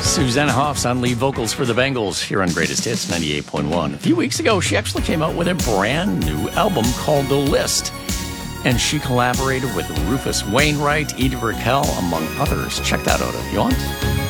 Susanna Hoffs on lead vocals for the Bengals here on Greatest Hits 98.1. A few weeks ago, she actually came out with a brand new album called The List. And she collaborated with Rufus Wainwright, Edie Brickell, among others. Check that out if you want.